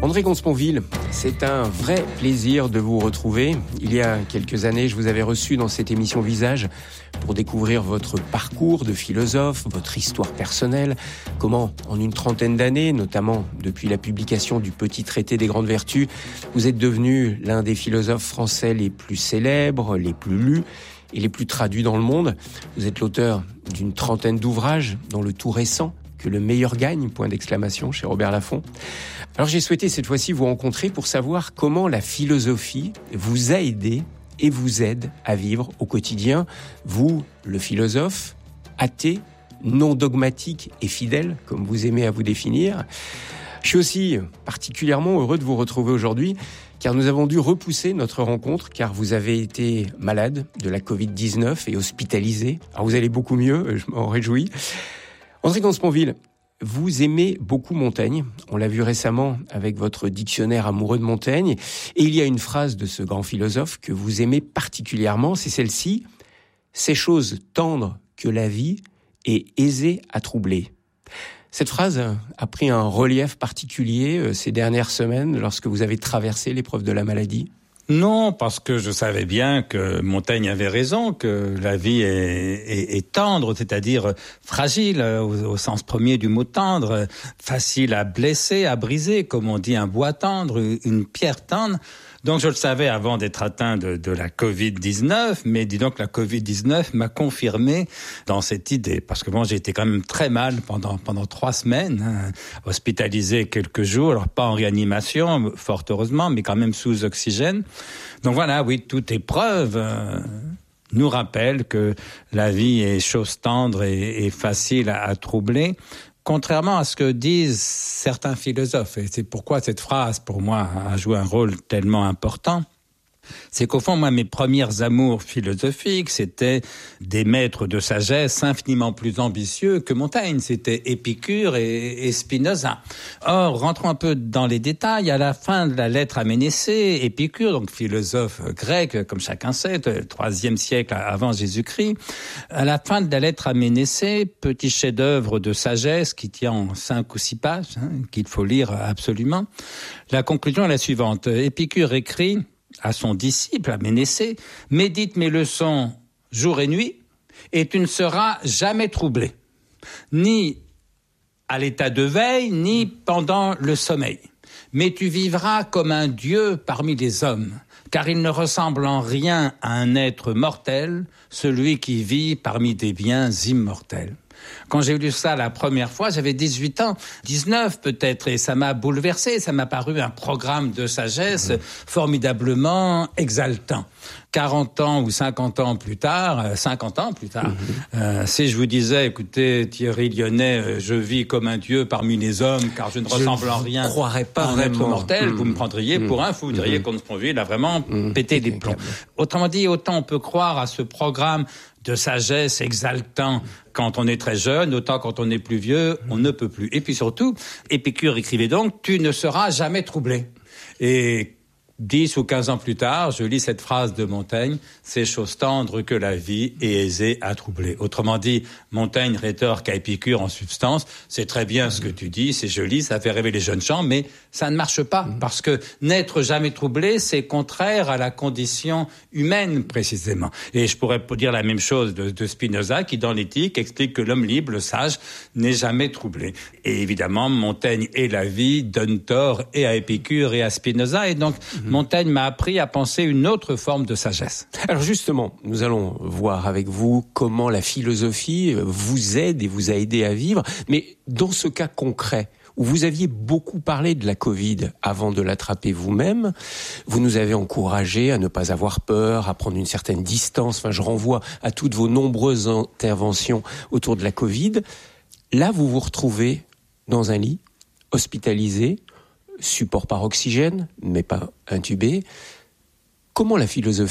André Gonce-Ponville, c'est un vrai plaisir de vous retrouver. Il y a quelques années, je vous avais reçu dans cette émission Visage pour découvrir votre parcours de philosophe, votre histoire personnelle, comment en une trentaine d'années, notamment depuis la publication du Petit Traité des Grandes Vertus, vous êtes devenu l'un des philosophes français les plus célèbres, les plus lus et les plus traduits dans le monde. Vous êtes l'auteur d'une trentaine d'ouvrages, dont le tout récent, Que le meilleur gagne, point d'exclamation, chez Robert Laffont. Alors j'ai souhaité cette fois-ci vous rencontrer pour savoir comment la philosophie vous a aidé et vous aide à vivre au quotidien. Vous, le philosophe, athée, non dogmatique et fidèle, comme vous aimez à vous définir. Je suis aussi particulièrement heureux de vous retrouver aujourd'hui, car nous avons dû repousser notre rencontre, car vous avez été malade de la Covid-19 et hospitalisé. Alors vous allez beaucoup mieux, je m'en réjouis. André Gonce-Ponville, vous aimez beaucoup Montaigne. On l'a vu récemment avec votre dictionnaire amoureux de Montaigne. Et il y a une phrase de ce grand philosophe que vous aimez particulièrement, c'est celle-ci. « Ces choses tendres que la vie est aisée à troubler ». Cette phrase a pris un relief particulier ces dernières semaines lorsque vous avez traversé l'épreuve de la maladie. Non, parce que je savais bien que Montaigne avait raison, que la vie est tendre, c'est-à-dire fragile au sens premier du mot tendre, facile à blesser, à briser, comme on dit un bois tendre, une pierre tendre. Donc je le savais avant d'être atteint de la Covid-19, mais dis donc la Covid-19 m'a confirmé dans cette idée. Parce que bon, j'ai été quand même très mal pendant 3 semaines, hospitalisé quelques jours, alors pas en réanimation, fort heureusement, mais quand même sous oxygène. Donc voilà, oui, toute épreuve nous rappelle que la vie est chose tendre et facile à troubler. Contrairement à ce que disent certains philosophes, et c'est pourquoi cette phrase, pour moi, a joué un rôle tellement important, c'est qu'au fond, moi, mes premiers amours philosophiques, c'était des maîtres de sagesse infiniment plus ambitieux que Montaigne. C'était Épicure et Spinoza. Or, rentrons un peu dans les détails. À la fin de la lettre à Ménécée, Épicure, donc philosophe grec, comme chacun sait, 3e siècle avant Jésus-Christ, à la fin de la lettre à Ménécée, petit chef-d'œuvre de sagesse qui tient en 5 ou 6 pages, qu'il faut lire absolument, la conclusion est la suivante. Épicure écrit à son disciple, à Ménécée, « Médite mes leçons jour et nuit, et tu ne seras jamais troublé, ni à l'état de veille, ni pendant le sommeil. Mais tu vivras comme un dieu parmi les hommes, car il ne ressemble en rien à un être mortel, celui qui vit parmi des biens immortels. » Quand j'ai lu ça la première fois, j'avais 18 ans, 19 peut-être, et ça m'a bouleversé, ça m'a paru un programme de sagesse formidablement exaltant. 40 ans ou 50 ans plus tard, si je vous disais, écoutez, Thierry Lyonnais, je vis comme un dieu parmi les hommes, car je ne ressemble en rien à un être mortel, vous me prendriez pour un fou, vous diriez Gonce-Ponville a vraiment pété les plombs. Autrement dit, autant on peut croire à ce programme de sagesse exaltant quand on est très jeune, autant quand on est plus vieux, on ne peut plus. Et puis surtout, Épicure écrivait donc « Tu ne seras jamais troublé ». Et 10 ou 15 ans plus tard, je lis cette phrase de Montaigne, « C'est chose tendre que la vie est aisée à troubler ». Autrement dit, Montaigne rétorque à Épicure en substance, « C'est très bien ce que tu dis, c'est joli, ça fait rêver les jeunes gens, mais ça ne marche pas, parce que n'être jamais troublé, c'est contraire à la condition humaine, précisément. » Et je pourrais dire la même chose de Spinoza, qui dans l'Éthique explique que l'homme libre, le sage, n'est jamais troublé. Et évidemment, Montaigne et la vie donnent tort et à Épicure et à Spinoza, et donc Montaigne m'a appris à penser une autre forme de sagesse. Alors justement, nous allons voir avec vous comment la philosophie vous aide et vous a aidé à vivre. Mais dans ce cas concret, où vous aviez beaucoup parlé de la Covid avant de l'attraper vous-même, vous nous avez encouragé à ne pas avoir peur, à prendre une certaine distance. Enfin, je renvoie à toutes vos nombreuses interventions autour de la Covid. Là, vous vous retrouvez dans un lit, hospitalisé, support par oxygène, mais pas intubé. Comment la philosophie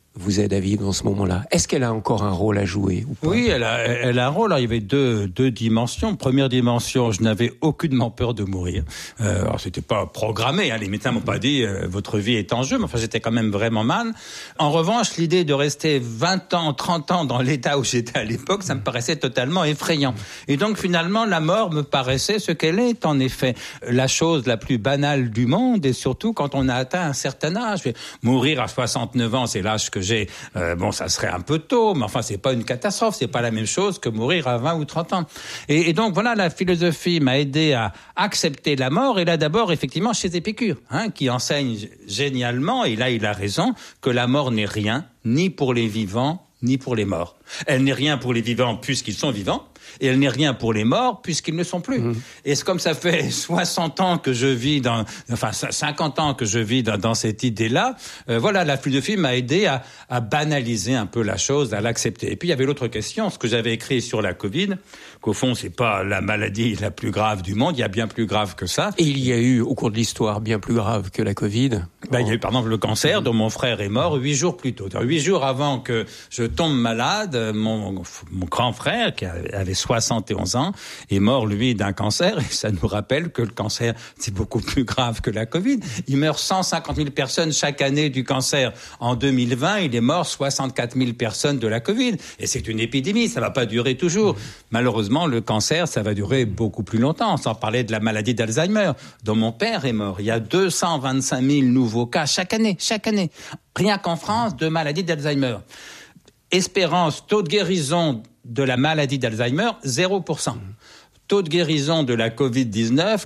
vous aide à vivre dans ce moment-là. Est-ce qu'elle a encore un rôle à jouer ou pas ? Oui, elle a un rôle. Alors, il y avait deux dimensions. Première dimension, je n'avais aucunement peur de mourir. Alors, c'était pas programmé. Les médecins m'ont pas dit votre vie est en jeu. Mais enfin, j'étais quand même vraiment mal. En revanche, l'idée de rester 20 ans, 30 ans dans l'état où j'étais à l'époque, ça me paraissait totalement effrayant. Et donc, finalement, la mort me paraissait ce qu'elle est, en effet. La chose la plus banale du monde, et surtout quand on a atteint un certain âge. Mourir à 69 ans, c'est l'âge que j'ai. Ça serait un peu tôt, mais enfin, c'est pas une catastrophe. C'est pas la même chose que mourir à 20 ou 30 ans. Et donc, voilà, la philosophie m'a aidé à accepter la mort. Et là, d'abord, effectivement, chez Épicure, qui enseigne génialement, et là, il a raison, que la mort n'est rien, ni pour les vivants, ni pour les morts. Elle n'est rien pour les vivants puisqu'ils sont vivants, et elle n'est rien pour les morts puisqu'ils ne sont plus. Et c'est comme ça fait 60 ans que je vis 50 ans que je vis dans cette idée-là. Voilà, la philosophie m'a aidé à banaliser un peu la chose, à l'accepter. Et puis il y avait l'autre question, ce que j'avais écrit sur la Covid, qu'au fond c'est pas la maladie la plus grave du monde, il y a bien plus grave que ça. Et il y a eu au cours de l'histoire bien plus grave que la Covid. Il y a eu par exemple le cancer dont mon frère est mort 8 jours plus tôt. 8 jours avant que je tombe malade, mon grand frère qui avait 71 ans est mort lui d'un cancer, et ça nous rappelle que le cancer c'est beaucoup plus grave que la Covid. Il meurt 150 000 personnes chaque année du cancer. En 2020, il est mort 64 000 personnes de la Covid. Et c'est une épidémie, ça va pas durer toujours. Malheureusement, le cancer, ça va durer beaucoup plus longtemps. Sans parler de la maladie d'Alzheimer, dont mon père est mort. Il y a 225 000 nouveaux cas chaque année. Rien qu'en France, de maladie d'Alzheimer. Espérance, taux de guérison de la maladie d'Alzheimer, 0%. Taux de guérison de la Covid-19,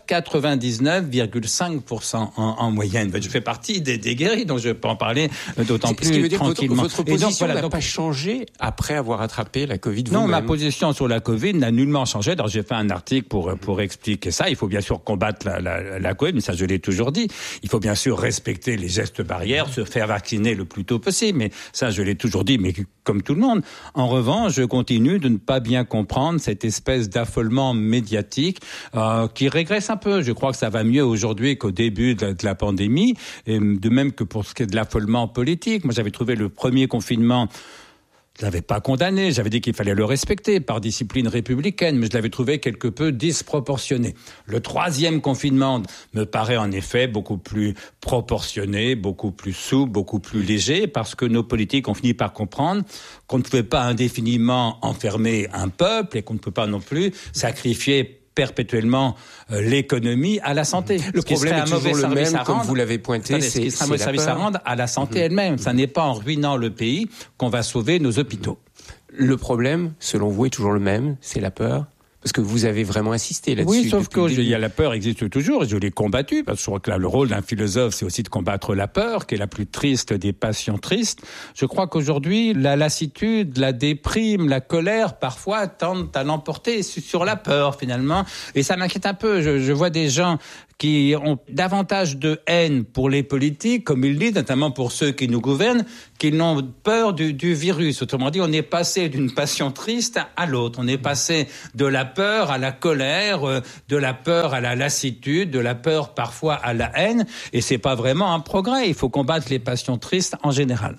99,5% en moyenne. Je fais partie des guéris, donc je peux en parler d'autant plus tranquillement. Ce qui veut dire tranquillement. Votre position n'a pas changé après avoir attrapé la Covid vous-même. Non, ma position sur la Covid n'a nullement changé. Alors j'ai fait un article pour expliquer ça. Il faut bien sûr combattre la Covid, mais ça je l'ai toujours dit. Il faut bien sûr respecter les gestes barrières, se faire vacciner le plus tôt possible, mais ça je l'ai toujours dit, mais comme tout le monde. En revanche, je continue de ne pas bien comprendre cette espèce d'affolement médiatique qui régresse un peu. Je crois que ça va mieux aujourd'hui qu'au début de la pandémie, et de même que pour ce qui est de l'affolement politique. Moi, j'avais trouvé le premier confinement, je l'avais pas condamné, j'avais dit qu'il fallait le respecter par discipline républicaine, mais je l'avais trouvé quelque peu disproportionné. Le troisième confinement me paraît en effet beaucoup plus proportionné, beaucoup plus souple, beaucoup plus léger, parce que nos politiques ont fini par comprendre qu'on ne pouvait pas indéfiniment enfermer un peuple et qu'on ne peut pas non plus sacrifier perpétuellement l'économie à la santé. Le problème est toujours le même, comme vous l'avez pointé, ce qui sera un mauvais service à rendre à la santé elle-même. Ça n'est pas en ruinant le pays qu'on va sauver nos hôpitaux. Le problème, selon vous, est toujours le même, c'est la peur ? Parce que vous avez vraiment insisté là-dessus. Oui, sauf que la peur existe toujours, et je l'ai combattue, parce que je crois que là, le rôle d'un philosophe, c'est aussi de combattre la peur, qui est la plus triste des passions tristes. Je crois qu'aujourd'hui, la lassitude, la déprime, la colère, parfois, tendent à l'emporter sur la peur, finalement. Et ça m'inquiète un peu. Je vois des gens qui ont davantage de haine pour les politiques, comme ils disent, notamment pour ceux qui nous gouvernent, qu'ils n'ont peur du virus. Autrement dit, on est passé d'une passion triste à l'autre. On est passé de la peur à la colère, de la peur à la lassitude, de la peur parfois à la haine. Et c'est pas vraiment un progrès. Il faut combattre les passions tristes en général.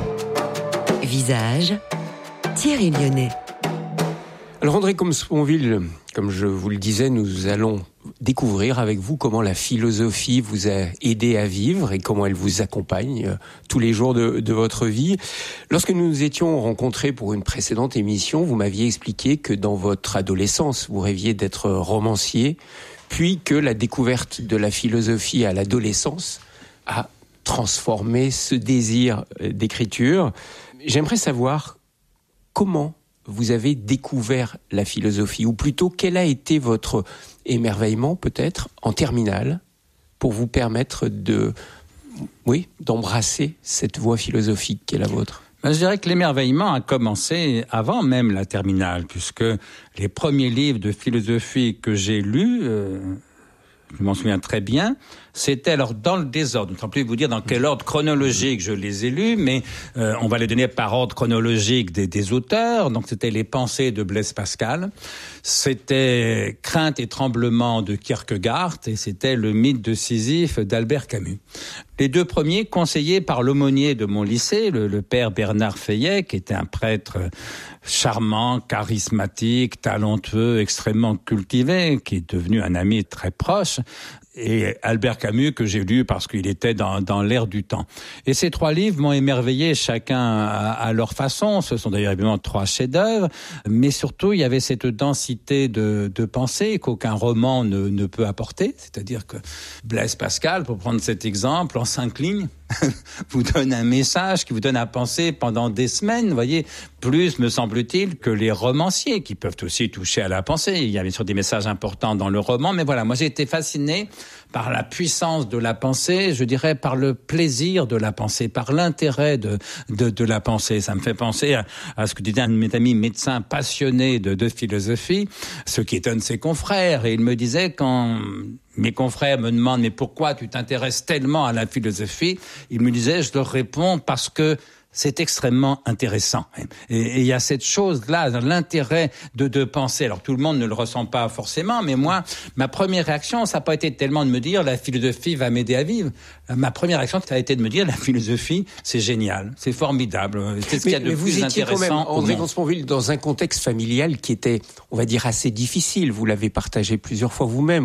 Visage, Thierry Lyonnais. Alors André Comte-Sponville, comme je vous le disais, nous allons découvrir avec vous comment la philosophie vous a aidé à vivre et comment elle vous accompagne tous les jours de votre vie. Lorsque nous nous étions rencontrés pour une précédente émission, vous m'aviez expliqué que dans votre adolescence, vous rêviez d'être romancier, puis que la découverte de la philosophie à l'adolescence a transformé ce désir d'écriture. J'aimerais savoir comment vous avez découvert la philosophie, ou plutôt quel a été votre émerveillement peut-être en terminale pour vous permettre d'embrasser cette voie philosophique qui est la vôtre. Je dirais que l'émerveillement a commencé avant même la terminale, puisque les premiers livres de philosophie que j'ai lus, je m'en souviens très bien, c'était alors dans le désordre. Je ne saurais plus vous dire dans quel ordre chronologique je les ai lus, mais on va les donner par ordre chronologique des auteurs. Donc c'était Les Pensées de Blaise Pascal, c'était Crainte et tremblement de Kierkegaard, et c'était Le mythe de Sisyphe d'Albert Camus. Les 2 premiers conseillés par l'aumônier de mon lycée, le père Bernard Feillet, qui était un prêtre charmant, charismatique, talentueux, extrêmement cultivé, qui est devenu un ami très proche, et Albert Camus, que j'ai lu parce qu'il était dans l'air du temps. Et ces 3 livres m'ont émerveillé, chacun à leur façon. Ce sont d'ailleurs évidemment 3 chefs-d'œuvre, mais surtout il y avait cette densité de pensée qu'aucun roman ne peut apporter. C'est-à-dire que Blaise Pascal, pour prendre cet exemple, en 5 lignes, vous donne un message qui vous donne à penser pendant des semaines, vous voyez, plus, me semble-t-il, que les romanciers, qui peuvent aussi toucher à la pensée. Il y avait sur des messages importants dans le roman, mais voilà, moi j'ai été fasciné par la puissance de la pensée, je dirais par le plaisir de la pensée, par l'intérêt de la pensée. Ça me fait penser à ce que disait un de mes amis médecins passionnés de philosophie, ce qui étonne ses confrères. Et il me disait, quand mes confrères me demandent « mais pourquoi tu t'intéresses tellement à la philosophie ?» Il me disait, je leur réponds, parce que c'est extrêmement intéressant. Et il y a cette chose-là, l'intérêt de penser. Alors tout le monde ne le ressent pas forcément, mais moi, ma première réaction, ça n'a pas été tellement de me dire la philosophie va m'aider à vivre. Ma première réaction, ça a été de me dire la philosophie, c'est génial, c'est formidable. C'est ce qu'il y a de plus intéressant. Vous étiez quand même, André Gonce-Montville, dans un contexte familial qui était, on va dire, assez difficile. Vous l'avez partagé plusieurs fois vous-même.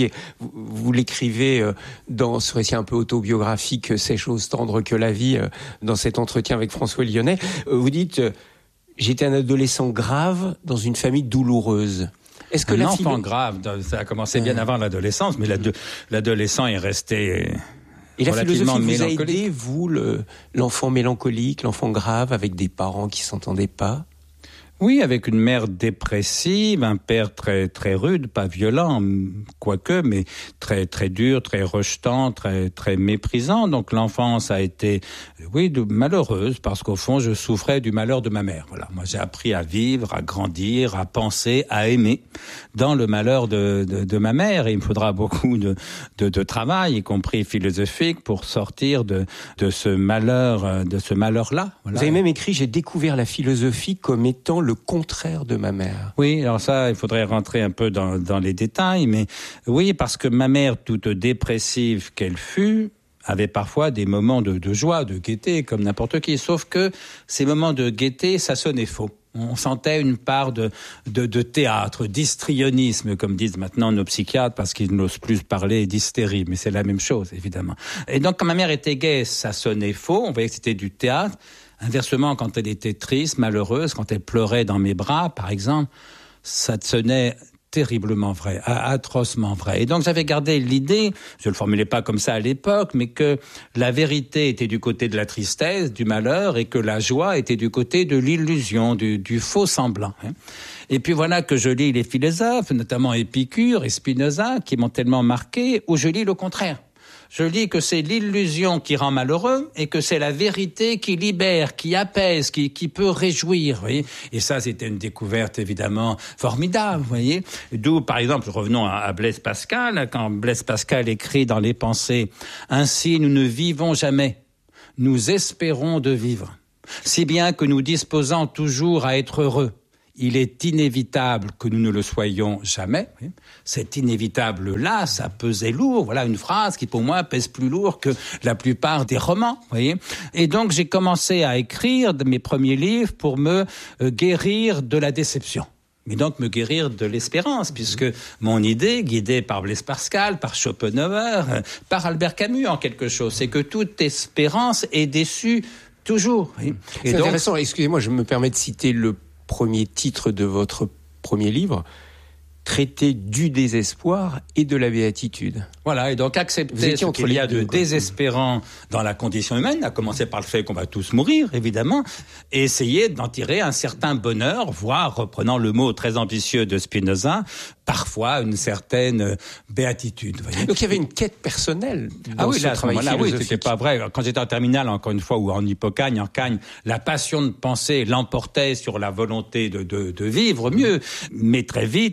Vous l'écrivez dans ce récit un peu autobiographique, C'est chose tendre que la vie, dans cet entretien avec François Lyonnais. Vous dites, j'étais un adolescent grave dans une famille douloureuse. Est-ce que un enfant grave, ça a commencé bien avant l'adolescence, mais l'adolescent est resté et la philosophie vous a mélancolique. aidé, vous, l'enfant mélancolique, l'enfant grave, avec des parents qui s'entendaient pas? Oui, avec une mère dépressive, un père très très rude, pas violent, quoique, mais très très dur, très rejetant, très très méprisant. Donc l'enfance a été, oui, malheureuse, parce qu'au fond, je souffrais du malheur de ma mère. Voilà, moi j'ai appris à vivre, à grandir, à penser, à aimer dans le malheur de ma mère. Et il me faudra beaucoup de travail, y compris philosophique, pour sortir de ce malheur, là. Voilà. Vous avez même écrit, j'ai découvert la philosophie comme étant le contraire de ma mère. Oui, alors ça, il faudrait rentrer un peu dans les détails, mais oui, parce que ma mère, toute dépressive qu'elle fut, avait parfois des moments de joie, de gaieté, comme n'importe qui, sauf que ces moments de gaieté, ça sonnait faux. On sentait une part de théâtre, d'histrionisme, comme disent maintenant nos psychiatres, parce qu'ils n'osent plus parler d'hystérie, mais c'est la même chose, évidemment. Et donc, quand ma mère était gaie, ça sonnait faux, on voyait que c'était du théâtre. Inversement, quand elle était triste, malheureuse, quand elle pleurait dans mes bras, par exemple, ça sonnait terriblement vrai, atrocement vrai. Et donc j'avais gardé l'idée, je ne le formulais pas comme ça à l'époque, mais que la vérité était du côté de la tristesse, du malheur, et que la joie était du côté de l'illusion, du faux semblant. Et puis voilà que je lis les philosophes, notamment Épicure et Spinoza, qui m'ont tellement marqué, où je lis le contraire. Je lis que c'est l'illusion qui rend malheureux et que c'est la vérité qui libère, qui apaise, qui peut réjouir. Vous voyez. Et ça, c'était une découverte évidemment formidable. Vous voyez. D'où, par exemple, revenons à Blaise Pascal, quand Blaise Pascal écrit dans Les Pensées « Ainsi nous ne vivons jamais, nous espérons de vivre, si bien que nous disposons toujours à être heureux. Il est inévitable que nous ne le soyons jamais. Cet inévitable-là, ça pesait lourd. Voilà une phrase qui, pour moi, pèse plus lourd que la plupart des romans. Voyez. Et donc, j'ai commencé à écrire mes premiers livres pour me guérir de la déception. Mais donc me guérir de l'espérance, puisque mon idée, guidée par Blaise Pascal, par Schopenhauer, par Albert Camus en quelque chose, c'est que toute espérance est déçue toujours. C'est donc intéressant. Excusez-moi, je me permets de citer le premier titre de votre premier livre, Traité du désespoir et de la béatitude. Voilà, et donc accepter ce qu'il y a de désespérant dans la condition humaine, à commencer par le fait qu'on va tous mourir, évidemment, et essayer d'en tirer un certain bonheur, voire, reprenant le mot très ambitieux de Spinoza, parfois une certaine béatitude. Voyez. Donc il y avait une quête personnelle dans ce travail philosophique. Oui, c'était pas vrai. Quand j'étais en terminale, encore une fois, ou en Hippocagne, en Cagne, la passion de penser l'emportait sur la volonté de vivre mieux. Mais très vite,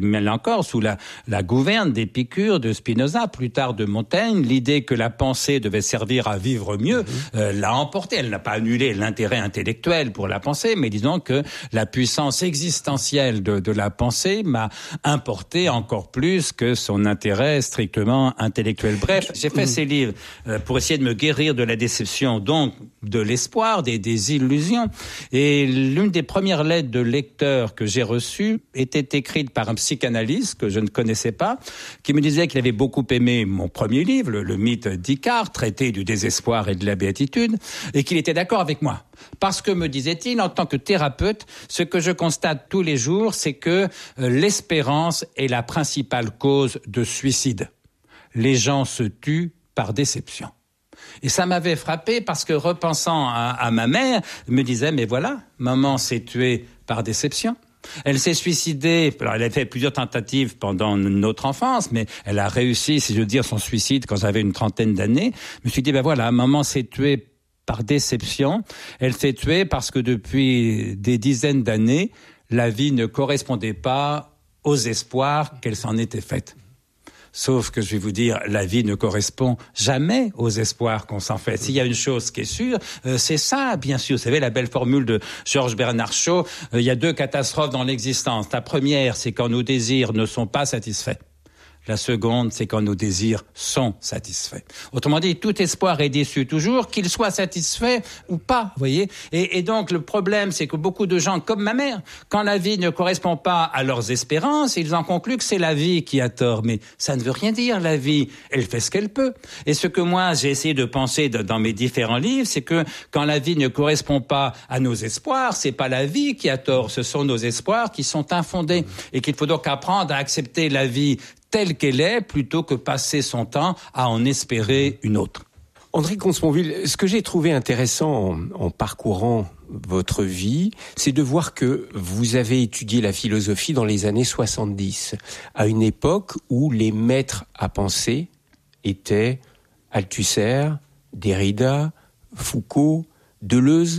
même encore sous la gouverne d'Épicure, de Spinoza, plus tard de Montaigne, l'idée que la pensée devait servir à vivre mieux l'a emporté. Elle n'a pas annulé l'intérêt intellectuel pour la pensée, mais disons que la puissance existentielle de la pensée m'a importé encore plus que son intérêt strictement intellectuel. Bref, j'ai fait ces livres pour essayer de me guérir de la déception, donc de l'espoir, des illusions. Et l'une des premières lettres de lecteurs que j'ai reçues était écrite par un psychanalyste que je ne connaissais pas, qui me disait qu'il avait beaucoup aimé mon premier livre, le mythe d'Icare, traité du désespoir et de la béatitude, et qu'il était d'accord avec moi. Parce que, me disait-il, en tant que thérapeute, ce que je constate tous les jours, c'est que l'espérance est la principale cause de suicide. Les gens se tuent par déception. Et ça m'avait frappé parce que, repensant à ma mère, me disait, mais voilà, maman s'est tuée par déception. Elle s'est suicidée, alors elle a fait plusieurs tentatives pendant notre enfance, mais elle a réussi, si je veux dire, son suicide quand j'avais une trentaine d'années. Je me suis dit, ben voilà, maman s'est tuée par déception. Elle s'est tuée parce que depuis des dizaines d'années, la vie ne correspondait pas aux espoirs qu'elle s'en était faite. Sauf que je vais vous dire, la vie ne correspond jamais aux espoirs qu'on s'en fait. S'il y a une chose qui est sûre, c'est ça, bien sûr. Vous savez, la belle formule de Georges Bernard Shaw, il y a 2 catastrophes dans l'existence. La première, c'est quand nos désirs ne sont pas satisfaits. La seconde, c'est quand nos désirs sont satisfaits. Autrement dit, tout espoir est déçu toujours, qu'il soit satisfait ou pas, vous voyez. Et donc, le problème, c'est que beaucoup de gens, comme ma mère, quand la vie ne correspond pas à leurs espérances, ils en concluent que c'est la vie qui a tort. Mais ça ne veut rien dire, la vie. Elle fait ce qu'elle peut. Et ce que moi, j'ai essayé de penser dans mes différents livres, c'est que quand la vie ne correspond pas à nos espoirs, c'est pas la vie qui a tort, ce sont nos espoirs qui sont infondés. Et qu'il faut donc apprendre à accepter la vie telle qu'elle est, plutôt que passer son temps à en espérer une autre. André Comte-Sponville, ce que j'ai trouvé intéressant en parcourant votre vie, c'est de voir que vous avez étudié la philosophie dans les années 70, à une époque où les maîtres à penser étaient Althusser, Derrida, Foucault, Deleuze,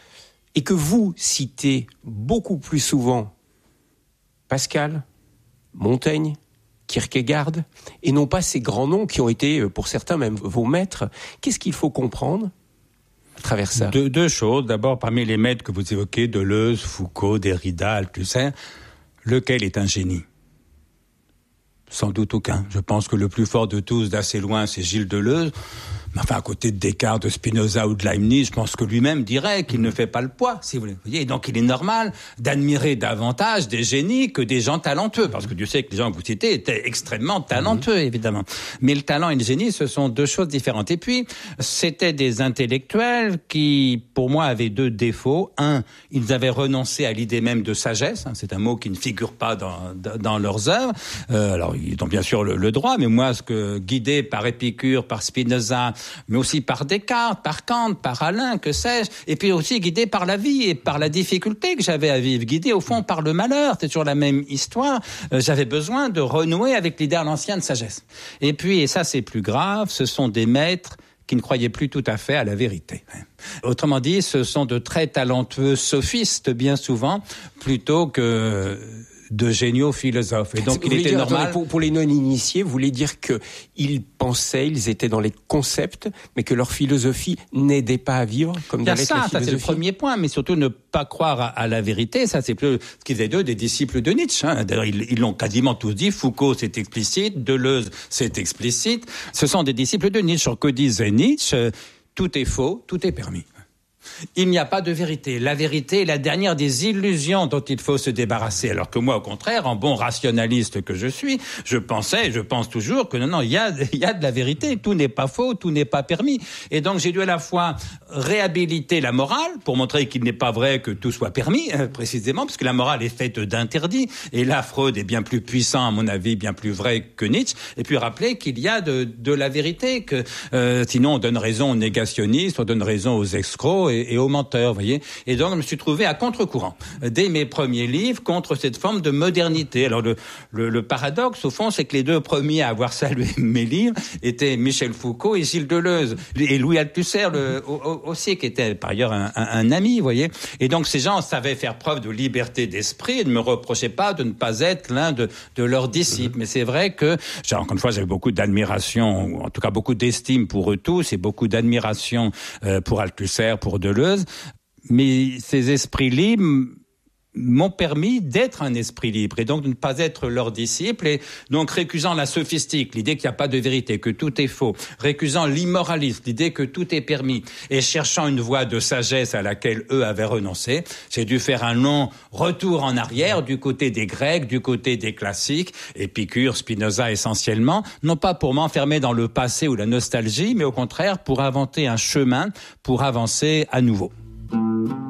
et que vous citez beaucoup plus souvent Pascal, Montaigne, Kierkegaard, et non pas ces grands noms qui ont été, pour certains, même vos maîtres. Qu'est-ce qu'il faut comprendre à travers ça ? Deux choses. D'abord, parmi les maîtres que vous évoquez, Deleuze, Foucault, Derrida, Althusser, lequel est un génie ? Sans doute aucun. Je pense que le plus fort de tous, d'assez loin, c'est Gilles Deleuze. Mais enfin, à côté de Descartes, de Spinoza ou de Leibniz, je pense que lui-même dirait qu'il ne fait pas le poids, si vous voulez. Vous voyez, donc il est normal d'admirer davantage des génies que des gens talentueux, parce que Dieu sait que les gens que vous citez étaient extrêmement talentueux, évidemment. Mais le talent et le génie, ce sont 2 choses différentes. Et puis, c'était des intellectuels qui, pour moi, avaient 2 défauts. Un, ils avaient renoncé à l'idée même de sagesse. C'est un mot qui ne figure pas dans leurs œuvres. Alors, ils ont bien sûr le droit, mais moi, guidé par Épicure, par Spinoza, mais aussi par Descartes, par Kant, par Alain, que sais-je, et puis aussi guidé par la vie et par la difficulté que j'avais à vivre, guidé au fond par le malheur, c'est toujours la même histoire, j'avais besoin de renouer avec l'idée à l'ancienne sagesse. Et puis, et ça c'est plus grave, ce sont des maîtres qui ne croyaient plus tout à fait à la vérité. Autrement dit, ce sont de très talentueux sophistes, bien souvent, plutôt que de géniaux philosophes. Et donc, il était normal... Pour les non-initiés, vous voulez dire qu'ils pensaient, ils étaient dans les concepts, mais que leur philosophie n'aidait pas à vivre comme dans les philosophie. Ça c'est le premier point, mais surtout ne pas croire à la vérité. Ça, c'est plus ce qu'ils faisaient d'eux des disciples de Nietzsche. D'ailleurs, ils l'ont quasiment tous dit. Foucault, c'est explicite. Deleuze, c'est explicite. Ce sont des disciples de Nietzsche. Que disait Nietzsche ? Tout est faux, tout est permis. Il n'y a pas de vérité. La vérité est la dernière des illusions dont il faut se débarrasser. Alors que moi, au contraire, en bon rationaliste que je suis, je pensais et je pense toujours que non, il y a de la vérité. Tout n'est pas faux, tout n'est pas permis. Et donc, j'ai dû à la fois réhabiliter la morale pour montrer qu'il n'est pas vrai que tout soit permis, précisément, parce que la morale est faite d'interdits. Et là, Freud est bien plus puissant, à mon avis, bien plus vrai que Nietzsche. Et puis rappeler qu'il y a de la vérité, que sinon on donne raison aux négationnistes, on donne raison aux escrocs, et aux menteurs, vous voyez. Et donc, je me suis trouvé à contre-courant, dès mes premiers livres, contre cette forme de modernité. Alors, le paradoxe, au fond, c'est que les deux premiers à avoir salué mes livres étaient Michel Foucault et Gilles Deleuze. Et Louis Althusser aussi, qui était par ailleurs un ami, vous voyez. Et donc, ces gens savaient faire preuve de liberté d'esprit et ne me reprochaient pas de ne pas être l'un de leurs disciples. Mais c'est vrai que, encore une fois, j'avais beaucoup d'admiration, ou en tout cas beaucoup d'estime pour eux tous, et beaucoup d'admiration pour Althusser, pour Deleuze. Mais ces esprits libres m'ont permis d'être un esprit libre et donc de ne pas être leur disciple, et donc récusant la sophistique, l'idée qu'il n'y a pas de vérité, que tout est faux, récusant l'immoralisme, l'idée que tout est permis, et cherchant une voie de sagesse à laquelle eux avaient renoncé. J'ai dû faire un long retour en arrière du côté des Grecs, du côté des classiques, Épicure, Spinoza essentiellement, non pas pour m'enfermer dans le passé ou la nostalgie, mais au contraire pour inventer un chemin pour avancer à nouveau.